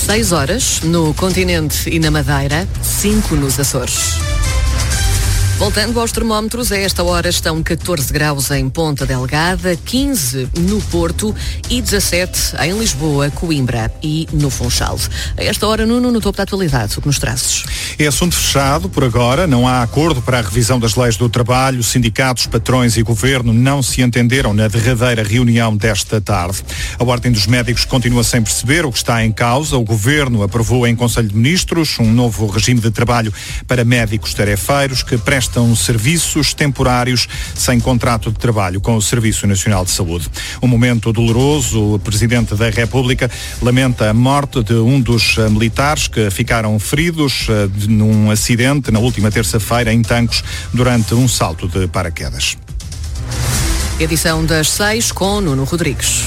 6 horas no continente e na Madeira, 5 nos Açores. Voltando aos termómetros, a esta hora estão 14 graus em Ponta Delgada, 15 no Porto e 17 em Lisboa, Coimbra e no Funchal. A esta hora, Nuno, no topo da atualidade, o que nos trazes? É assunto fechado por agora, não há acordo para a revisão das leis do trabalho, sindicatos, patrões e governo não se entenderam na derradeira reunião desta tarde. A Ordem dos Médicos continua sem perceber o que está em causa. O governo aprovou em Conselho de Ministros um novo regime de trabalho para médicos tarefeiros que prestam serviços temporários sem contrato de trabalho com o Serviço Nacional de Saúde. Um momento doloroso, o Presidente da República lamenta a morte de um dos militares que ficaram feridos num acidente na última terça-feira em Tancos durante um salto de paraquedas. Edição das 6 com Nuno Rodrigues.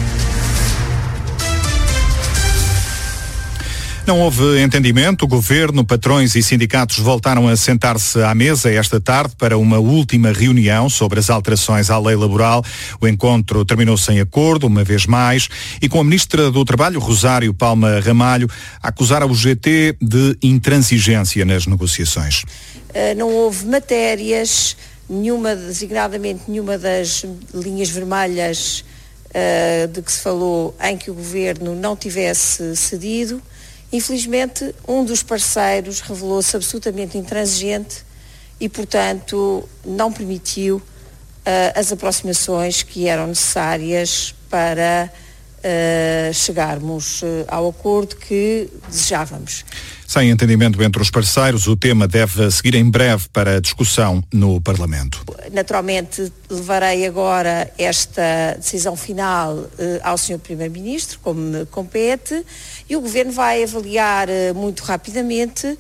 Não houve entendimento. O governo, patrões e sindicatos voltaram a sentar-se à mesa esta tarde para uma última reunião sobre as alterações à lei laboral. O encontro terminou sem acordo, uma vez mais, e com a Ministra do Trabalho, Rosário Palma Ramalho, a acusar a UGT de intransigência nas negociações. Não houve matérias, designadamente nenhuma das linhas vermelhas de que se falou em que o governo não tivesse cedido. Infelizmente, um dos parceiros revelou-se absolutamente intransigente e, portanto, não permitiu as aproximações que eram necessárias para chegarmos ao acordo que desejávamos. Sem entendimento entre os parceiros, o tema deve seguir em breve para discussão no Parlamento. Naturalmente, levarei agora esta decisão final ao Sr. Primeiro-Ministro, como me compete, e o Governo vai avaliar muito rapidamente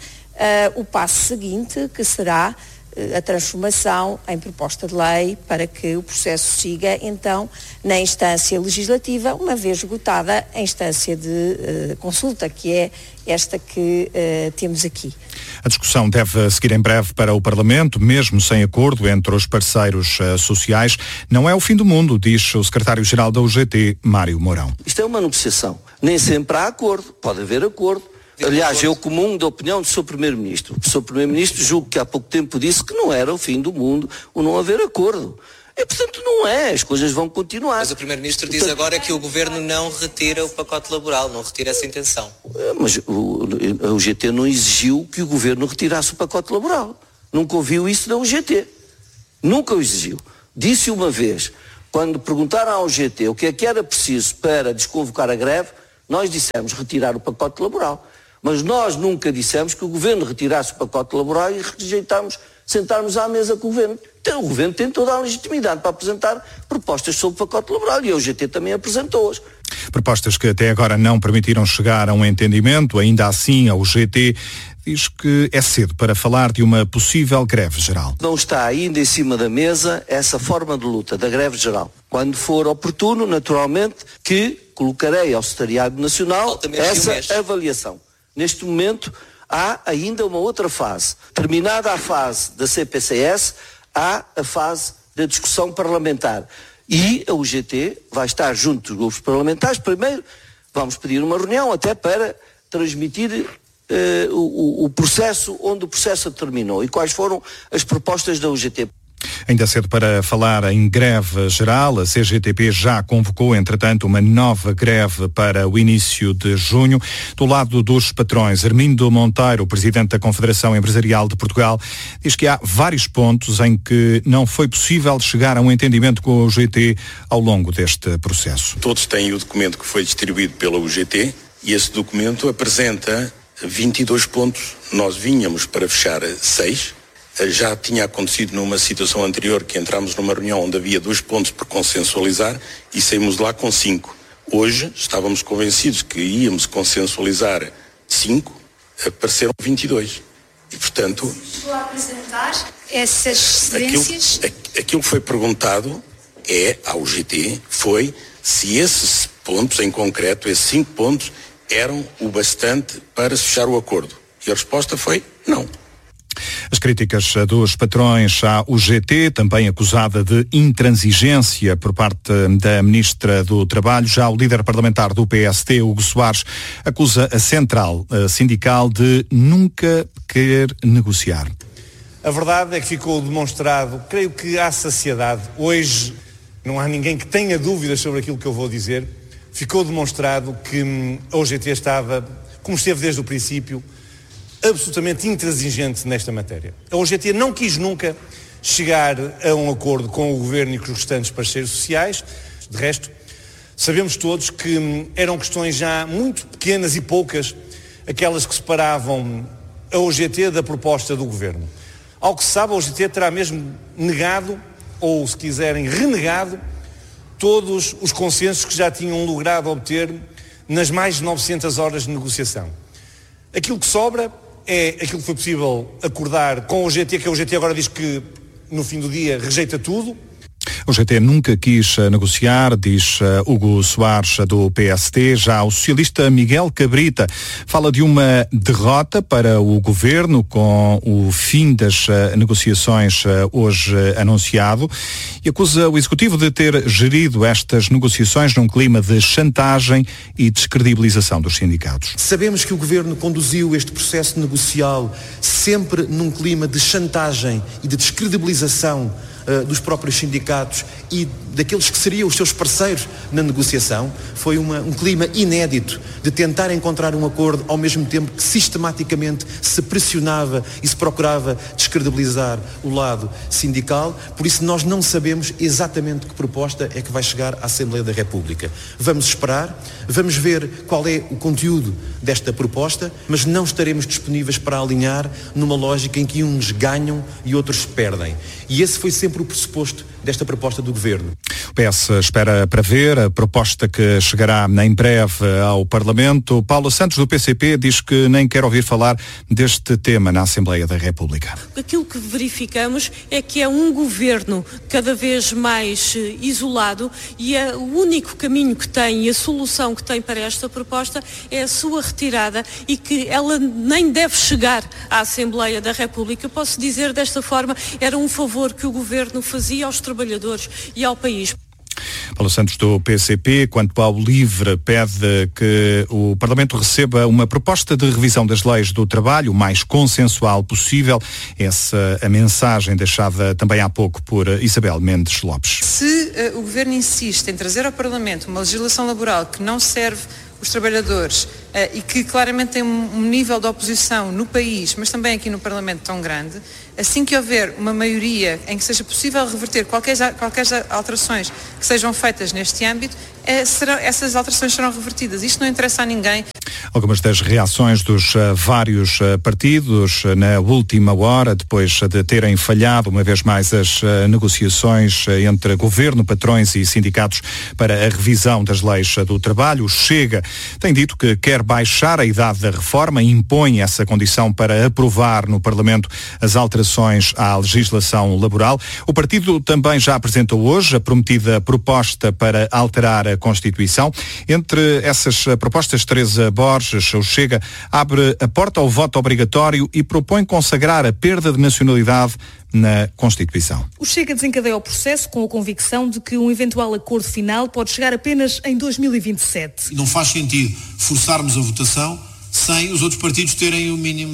o passo seguinte, que será a transformação em proposta de lei para que o processo siga, então, na instância legislativa, uma vez esgotada a instância de consulta, que é esta que temos aqui. A discussão deve seguir em breve para o Parlamento, mesmo sem acordo entre os parceiros sociais. Não é o fim do mundo, diz o secretário-geral da UGT, Mário Mourão. Isto é uma negociação. Nem sempre há acordo. Pode haver acordo. Aliás, eu comungo da opinião do Sr. Primeiro-Ministro. O Sr. Primeiro-Ministro julgo que há pouco tempo disse que não era o fim do mundo o não haver acordo. E, portanto, não é. As coisas vão continuar. Mas o Primeiro-Ministro diz agora que o Governo não retira o pacote laboral, não retira essa intenção. Mas a UGT não exigiu que o Governo retirasse o pacote laboral. Nunca ouviu isso da UGT. Nunca o exigiu. Disse uma vez, quando perguntaram à UGT o que é que era preciso para desconvocar a greve, nós dissemos retirar o pacote laboral. Mas nós nunca dissemos que o Governo retirasse o pacote laboral e rejeitámos sentarmos à mesa com o Governo. Então, o Governo tem toda a legitimidade para apresentar propostas sobre o pacote laboral e a UGT também apresentou-as. Propostas que até agora não permitiram chegar a um entendimento. Ainda assim, a UGT diz que é cedo para falar de uma possível greve geral. Não está ainda em cima da mesa essa forma de luta da greve geral. Quando for oportuno, naturalmente, que colocarei ao Secretariado Nacional essa avaliação. Neste momento, há ainda uma outra fase. Terminada a fase da CPCS, há a fase da discussão parlamentar. E a UGT vai estar junto dos grupos parlamentares. Primeiro, vamos pedir uma reunião até para transmitir o processo, onde o processo terminou e quais foram as propostas da UGT. Ainda cedo para falar em greve geral. A CGTP já convocou, entretanto, uma nova greve para o início de junho. Do lado dos patrões, Armindo Monteiro, presidente da Confederação Empresarial de Portugal, diz que há vários pontos em que não foi possível chegar a um entendimento com a UGT ao longo deste processo. Todos têm o documento que foi distribuído pela UGT e esse documento apresenta 22 pontos. Nós vínhamos para fechar 6. Já tinha acontecido numa situação anterior que entramos numa reunião onde havia 2 pontos por consensualizar e saímos de lá com 5. Hoje estávamos convencidos que íamos consensualizar 5, apareceram 22. E, portanto... Chegou a apresentar essas cedências? Aquilo que foi perguntado à UGT foi se esses pontos, em concreto, esses 5 pontos, eram o bastante para se fechar o acordo. E a resposta foi não. As críticas dos patrões à UGT, também acusada de intransigência por parte da Ministra do Trabalho. Já o líder parlamentar do PSD, Hugo Soares, acusa a central sindical de nunca querer negociar. A verdade é que ficou demonstrado, creio que à saciedade, hoje não há ninguém que tenha dúvidas sobre aquilo que eu vou dizer, ficou demonstrado que a UGT estava, como esteve desde o princípio, absolutamente intransigente nesta matéria. A UGT não quis nunca chegar a um acordo com o Governo e com os restantes parceiros sociais. De resto, sabemos todos que eram questões já muito pequenas e poucas aquelas que separavam a UGT da proposta do Governo. Ao que se sabe, a UGT terá mesmo negado, ou se quiserem renegado, todos os consensos que já tinham logrado obter nas mais de 900 horas de negociação. Aquilo que sobra é aquilo que foi possível acordar com a UGT, que a UGT agora diz que no fim do dia rejeita tudo. O UGT nunca quis negociar, diz Hugo Soares do PSD. Já o socialista Miguel Cabrita fala de uma derrota para o Governo com o fim das negociações hoje anunciado e acusa o Executivo de ter gerido estas negociações num clima de chantagem e descredibilização dos sindicatos. Sabemos que o Governo conduziu este processo negocial sempre num clima de chantagem e de descredibilização dos próprios sindicatos e daqueles que seriam os seus parceiros na negociação. Foi um clima inédito de tentar encontrar um acordo ao mesmo tempo que sistematicamente se pressionava e se procurava descredibilizar o lado sindical. Por isso nós não sabemos exatamente que proposta é que vai chegar à Assembleia da República. Vamos esperar, vamos ver qual é o conteúdo desta proposta, mas não estaremos disponíveis para alinhar numa lógica em que uns ganham e outros perdem. E esse foi sempre o pressuposto desta proposta do Governo. O PS espera para ver a proposta que chegará em breve ao Parlamento. Paulo Santos, do PCP, diz que nem quer ouvir falar deste tema na Assembleia da República. Aquilo que verificamos é que é um governo cada vez mais isolado e o único caminho que tem e a solução que tem para esta proposta é a sua retirada e que ela nem deve chegar à Assembleia da República. Posso dizer desta forma, era um favor que o governo fazia aos trabalhadores e ao país. Paulo Santos, do PCP, quanto ao LIVRE, pede que o Parlamento receba uma proposta de revisão das leis do trabalho o mais consensual possível. Essa a mensagem deixada também há pouco por Isabel Mendes Lopes. Se o Governo insiste em trazer ao Parlamento uma legislação laboral que não serve os trabalhadores e que claramente tem um nível de oposição no país, mas também aqui no Parlamento tão grande, assim que houver uma maioria em que seja possível reverter qualquer alterações que sejam feitas neste âmbito, essas alterações serão revertidas. Isto não interessa a ninguém. Algumas das reações dos vários partidos na última hora, depois de terem falhado uma vez mais as negociações entre governo, patrões e sindicatos para a revisão das leis do trabalho. O Chega tem dito que quer baixar a idade da reforma e impõe essa condição para aprovar no Parlamento as alterações à legislação laboral. O partido também já apresentou hoje a prometida proposta para alterar a Constituição. Entre essas propostas, Teresa Borges, o Chega, abre a porta ao voto obrigatório e propõe consagrar a perda de nacionalidade na Constituição. O Chega desencadeia o processo com a convicção de que um eventual acordo final pode chegar apenas em 2027. Não faz sentido forçarmos a votação sem os outros partidos terem o mínimo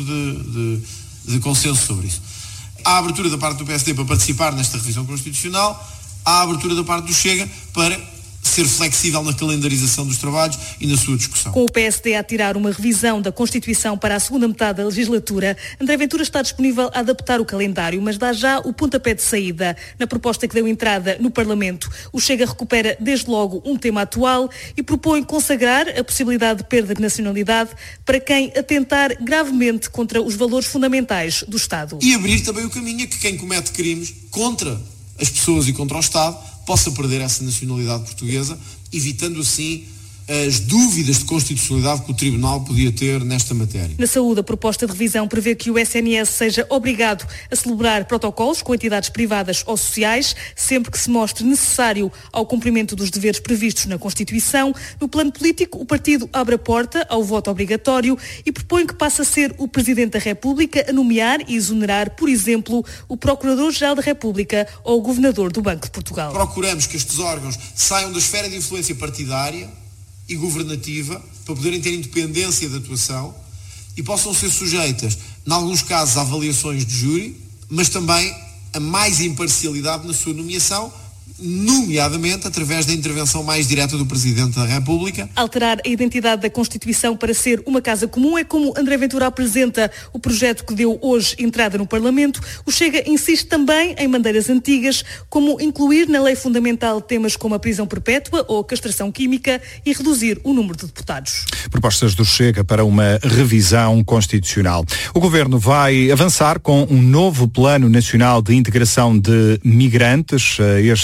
de consenso sobre isso. Há abertura da parte do PSD para participar nesta revisão constitucional, há abertura da parte do Chega para ser flexível na calendarização dos trabalhos e na sua discussão. Com o PSD a tirar uma revisão da Constituição para a segunda metade da legislatura, André Ventura está disponível a adaptar o calendário, mas dá já o pontapé de saída. Na proposta que deu entrada no Parlamento, o Chega recupera desde logo um tema atual e propõe consagrar a possibilidade de perda de nacionalidade para quem atentar gravemente contra os valores fundamentais do Estado. E abrir também o caminho a que quem comete crimes contra as pessoas e contra o Estado possa perder essa nacionalidade portuguesa, evitando assim as dúvidas de constitucionalidade que o Tribunal podia ter nesta matéria. Na saúde, a proposta de revisão prevê que o SNS seja obrigado a celebrar protocolos com entidades privadas ou sociais, sempre que se mostre necessário ao cumprimento dos deveres previstos na Constituição. No plano político, o partido abre a porta ao voto obrigatório e propõe que passe a ser o Presidente da República a nomear e exonerar, por exemplo, o Procurador-Geral da República ou o Governador do Banco de Portugal. Procuramos que estes órgãos saiam da esfera de influência partidária e governativa para poderem ter independência de atuação e possam ser sujeitas, em alguns casos, a avaliações de júri, mas também a mais imparcialidade na sua nomeação, nomeadamente através da intervenção mais direta do Presidente da República. Alterar a identidade da Constituição para ser uma casa comum é como André Ventura apresenta o projeto que deu hoje entrada no Parlamento. O Chega insiste também em bandeiras antigas, como incluir na lei fundamental temas como a prisão perpétua ou a castração química e reduzir o número de deputados. Propostas do Chega para uma revisão constitucional. O Governo vai avançar com um novo Plano Nacional de Integração de Migrantes.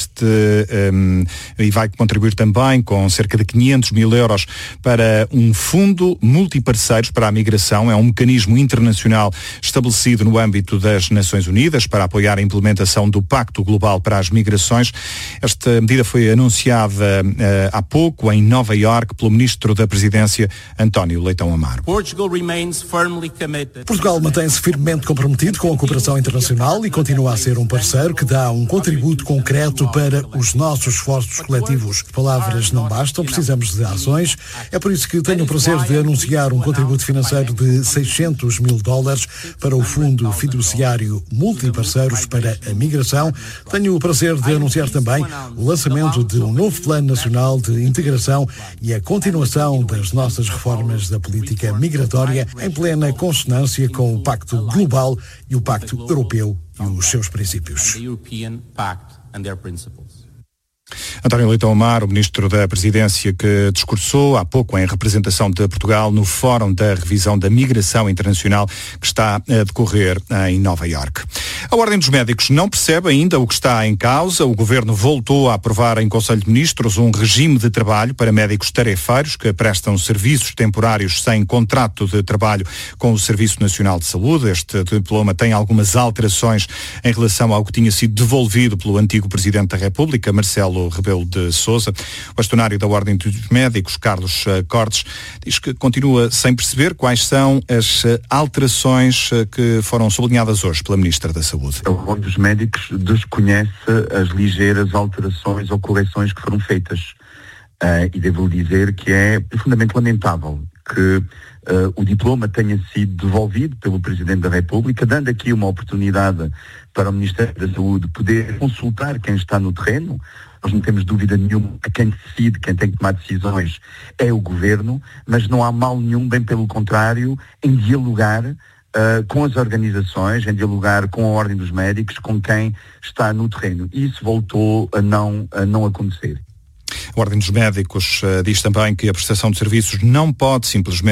E vai contribuir também com cerca de 500 mil euros para um fundo multiparceiros para a migração. É um mecanismo internacional estabelecido no âmbito das Nações Unidas para apoiar a implementação do Pacto Global para as Migrações. Esta medida foi anunciada há pouco em Nova Iorque pelo Ministro da Presidência, António Leitão Amaro. Portugal mantém-se firmemente comprometido com a cooperação internacional e continua a ser um parceiro que dá um contributo concreto para os nossos esforços coletivos. Palavras não bastam, precisamos de ações. É por isso que tenho o prazer de anunciar um contributo financeiro de 600 mil dólares para o Fundo Fiduciário Multiparceiros para a Migração. Tenho o prazer de anunciar também o lançamento de um novo Plano Nacional de Integração e a continuação das nossas reformas da política migratória em plena consonância com o Pacto Global e o Pacto Europeu e os seus princípios. António Leitão Amaro, o Ministro da Presidência, que discursou há pouco em representação de Portugal no Fórum da Revisão da Migração Internacional que está a decorrer em Nova Iorque. A Ordem dos Médicos não percebe ainda o que está em causa. O Governo voltou a aprovar em Conselho de Ministros um regime de trabalho para médicos tarefeiros que prestam serviços temporários sem contrato de trabalho com o Serviço Nacional de Saúde. Este diploma tem algumas alterações em relação ao que tinha sido devolvido pelo antigo Presidente da República, Marcelo Rebelo de Sousa. O bastonário da Ordem dos Médicos, Carlos Cortes, diz que continua sem perceber quais são as alterações que foram sublinhadas hoje pela Ministra da Saúde. A Ordem dos Médicos desconhece as ligeiras alterações ou correções que foram feitas. E devo dizer que é profundamente lamentável que o diploma tenha sido devolvido pelo Presidente da República, dando aqui uma oportunidade para o Ministério da Saúde poder consultar quem está no terreno. Nós não temos dúvida nenhuma que quem decide, quem tem que tomar decisões é o Governo, mas não há mal nenhum, bem pelo contrário, em dialogar com as organizações, em dialogar com a Ordem dos Médicos, com quem está no terreno. E isso voltou a não acontecer. A Ordem dos Médicos diz também que a prestação de serviços não pode simplesmente